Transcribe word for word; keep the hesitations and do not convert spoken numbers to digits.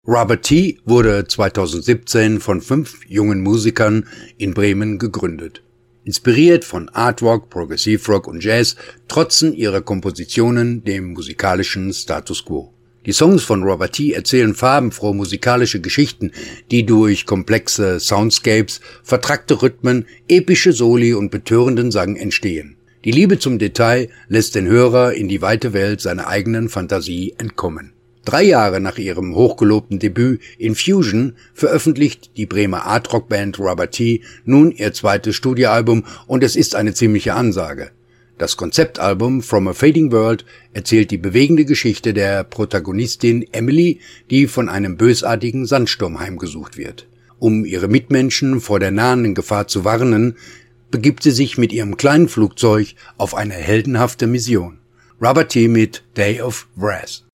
Rubber Tea wurde zweitausendsiebzehn von fünf jungen Musikern in Bremen gegründet. Inspiriert von Art Rock, Progressive Rock und Jazz trotzen ihre Kompositionen dem musikalischen Status quo. Die Songs von Rubber Tea erzählen farbenfrohe musikalische Geschichten, die durch komplexe Soundscapes, vertrackte Rhythmen, epische Soli und betörenden Sang entstehen. Die Liebe zum Detail lässt den Hörer in die weite Welt seiner eigenen Fantasie entkommen. Drei Jahre nach ihrem hochgelobten Debüt Infusion veröffentlicht die Bremer Art-Rock-Band Rubber Tea nun ihr zweites Studioalbum und es ist eine ziemliche Ansage. Das Konzeptalbum From a Fading World erzählt die bewegende Geschichte der Protagonistin Emily, die von einem bösartigen Sandsturm heimgesucht wird. Um ihre Mitmenschen vor der nahenden Gefahr zu warnen, begibt sie sich mit ihrem kleinen Flugzeug auf eine heldenhafte Mission. Rubber Tea mit Day of Wrath.